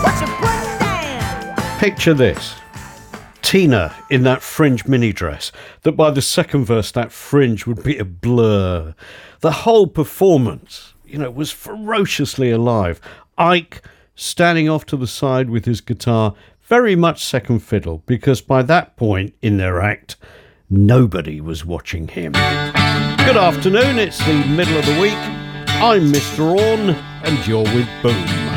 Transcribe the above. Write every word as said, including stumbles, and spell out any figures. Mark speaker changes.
Speaker 1: Picture this. Tina in that fringe mini dress, that by the second verse that fringe would be a blur. The whole performance, you know, was ferociously alive. Ike standing off to the side with his guitar, very much second fiddle, because by that point in their act, nobody was watching him. Good afternoon, it's the middle of the week. I'm Mister Orne, and you're with Boom.